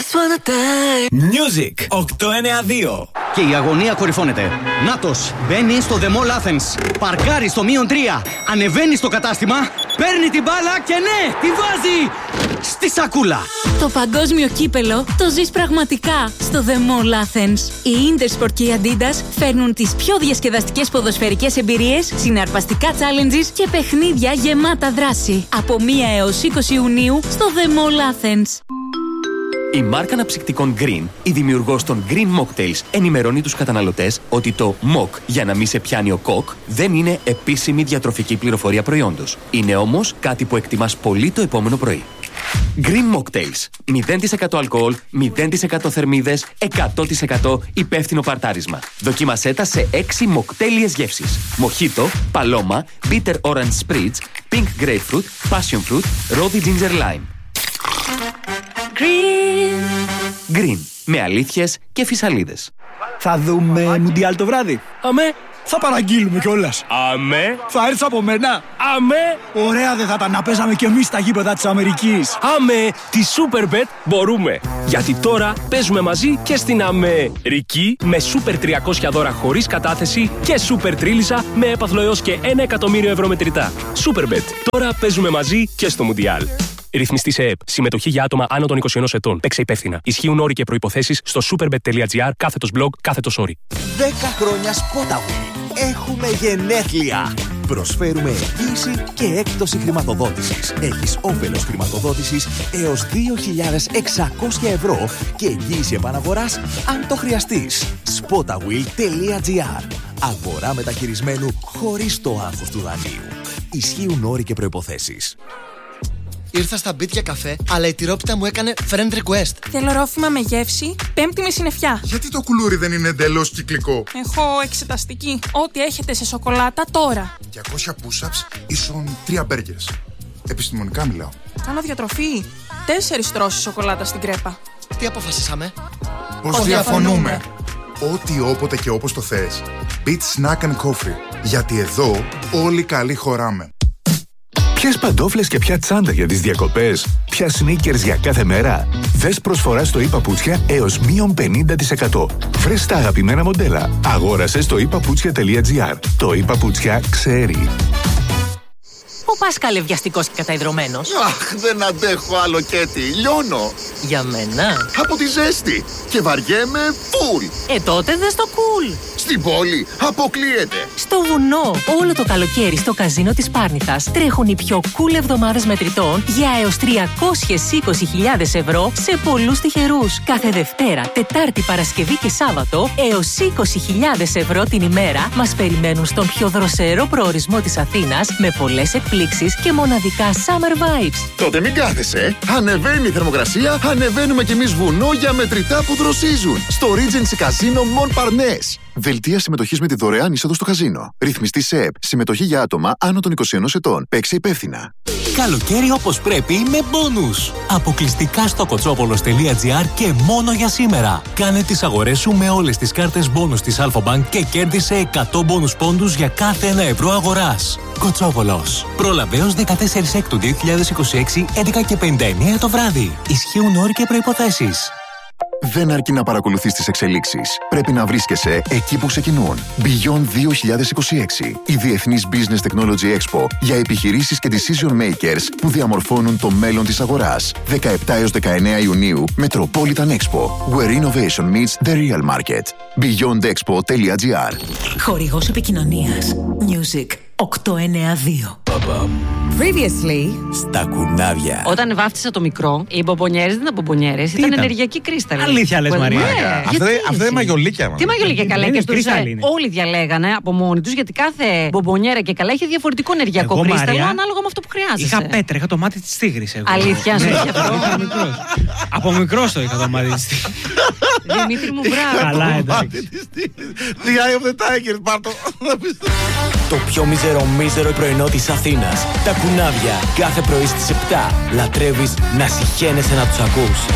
Music 892. Και η αγωνία κορυφώνεται. Νάτος μπαίνει στο The Mall Athens. Παρκάρει στο -3. Ανεβαίνει στο κατάστημα. Παίρνει την μπάλα και ναι, τη βάζει στη σακούλα. Το παγκόσμιο κύπελο το ζεις πραγματικά στο The Mall Athens. Η Intersport και η Adidas φέρνουν τις πιο διασκεδαστικές ποδοσφαιρικές εμπειρίες, συναρπαστικά challenges και παιχνίδια γεμάτα δράση. Από 1 έως 20 Ιουνίου στο The Mall Athens. Η μάρκα αναψυκτικών Green, η δημιουργός των Green Mocktails, ενημερώνει τους καταναλωτές ότι το Mock, για να μην σε πιάνει ο κοκ, δεν είναι επίσημη διατροφική πληροφορία προϊόντος. Είναι όμως κάτι που εκτιμάς πολύ το επόμενο πρωί. Green Mocktails. 0% αλκοόλ, 0% θερμίδες, 100% υπεύθυνο παρτάρισμα. Δοκίμασέ τα σε 6 μοκτέλιες γεύσεις. Μοχίτο, παλώμα, bitter orange spritz, pink grapefruit, passion fruit, rosy ginger lime. Green. Με αλήθειες και φυσαλίδες. Θα δούμε Μουντιάλ το βράδυ. Αμέ. Θα παραγγείλουμε κιόλας. Αμέ. Θα έρθεις από μένα. Αμέ. Ωραία δεν θα ήταν να παίζαμε κι εμείς στα γήπεδα της Αμερικής. Αμέ. Τη Superbet μπορούμε. Γιατί τώρα παίζουμε μαζί και στην Αμερική με Super 300 δώρα χωρίς κατάθεση και Super Τρίλισσα με έπαθλο έως και 1 εκατομμύριο ευρώ μετρητά. Superbet. Τώρα παίζουμε μαζί και στο Μουντιάλ. Ρυθμιστή σε ΕΕΠ. Συμμετοχή για άτομα άνω των 21 ετών. Παίξε υπεύθυνα. Ισχύουν όροι και προϋποθέσεις στο superbet.gr/blog/. 10 χρόνια Spotaway. Έχουμε γενέθλια. Προσφέρουμε εγγύηση και έκπτωση χρηματοδότησης. Έχεις όφελος χρηματοδότησης έως 2.600 ευρώ και εγγύηση επαναγοράς αν το χρειαστείς. Spotaway.gr. Αγορά μεταχειρισμένου χωρίς το άγχος του δανείου. Ισχύουν όροι και προϋποθέσεις. Ήρθα στα μπιτ για καφέ, αλλά η τυρόπιτα μου έκανε friend request. Θέλω ρόφημα με γεύση, 5η με συννεφιά. Γιατί το κουλούρι δεν είναι εντελώς κυκλικό? Έχω εξεταστική. Ό,τι έχετε σε σοκολάτα τώρα. 200 push-ups ίσον 3 burgers. Επιστημονικά μιλάω. Κάνω διατροφή. 4 στρώσεις σοκολάτα στην κρέπα. Τι αποφασίσαμε? Πως διαφωνούμε. Ό,τι όποτε και όπως το θες. Beat Snack and Coffee. Γιατί εδώ όλοι καλοί χωράμε. Ποιες παντόφλες και ποια τσάντα για τις διακοπές? Ποια sneakers για κάθε μέρα? Δες προσφορά στο ePaputsια έως -50%. Βρες τα αγαπημένα μοντέλα. Αγόρασε στο ePaputsια.gr. Το ePaputsια ξέρει. Ο Πάσκαλε βιαστικός και καταϊδρωμένος. Αχ, δεν αντέχω άλλο Κέτι. Λιώνω. Για μένα. Από τη ζέστη. Και βαριέμαι φουλ. Τότε δες το cool. Στην πόλη αποκλείεται. Στο βουνό. Όλο το καλοκαίρι στο καζίνο της Πάρνηθας τρέχουν οι πιο cool εβδομάδες μετρητών για έως 320.000 ευρώ σε πολλούς τυχερούς. Κάθε Δευτέρα, Τετάρτη, Παρασκευή και Σάββατο έως 20.000 ευρώ την ημέρα μας περιμένουν στον πιο δροσερό προορισμό της Αθήνας με πολλές εκπλήξεις και μοναδικά summer vibes. Τότε μην κάθεσαι. Ανεβαίνει η θερμοκρασία, ανεβαίνουμε κι εμείς βουνό για μετρητά που δροσίζουν. Στο Regency Casino Mon Parnasse. Δελτία συμμετοχής με τη δωρεάν είσοδο στο καζίνο. Ρυθμιστή σε ΕΕΠ. Συμμετοχή για άτομα άνω των 21 ετών. Παίξε υπεύθυνα. Καλοκαίρι όπως πρέπει με μπόνους. Αποκλειστικά στο κοτσόπολος.gr και μόνο για σήμερα. Κάνε τις αγορές σου με όλες τις κάρτες μπόνους της Alphabank και κέρδισε 100 μπόνους πόντους για κάθε 1 ευρώ αγοράς. Κοτσόπολος. Πρόλαβε έως 14 Έκτου 2026, 11:59 το βράδυ. Ισχύουν όροι και προϋποθέσεις. Δεν αρκεί να παρακολουθείς τις εξελίξεις. Πρέπει να βρίσκεσαι εκεί που ξεκινούν. Beyond 2026. Η Διεθνής Business Technology Expo για επιχειρήσεις και decision makers που διαμορφώνουν το μέλλον της αγοράς. 17 έως 19 Ιουνίου, Metropolitan Expo. Where innovation meets the real market. Beyondexpo.gr. Χορηγός επικοινωνίας. Music 892. Previously. Στα κουνάβια. Όταν βάφτισα το μικρό, οι μπομπονιέρες δεν ήταν μπομπονιέρες, ήταν ενεργειακοί κρίσταλοι. Αλήθεια λες, Μαρία? Αυτό είναι μαγιολίκια. Τι μαγιολίκια καλά, και στους όλοι διαλέγανε από μόνοι τους, γιατί κάθε μπομπονιέρα και καλά είχε διαφορετικό ενεργειακό κρίσταλο ανάλογα με αυτό που χρειάζεσαι. Είχα πέτρα, είχα το μάτι της τίγρης. Αλήθεια, σου είχε αυτό? Από μικρός το είχα το μάτι της τίγρης. Δημήτρη μου, μπράβο. Καλά, εντάξει. The Eye of the Tiger, πάρτο. Το πιο μίζερο πρωινό της Αθήνας. Τα κουνάβια. Κάθε πρωί στις 7. Λατρεύεις να συχαίνεσαι να τους ακούς.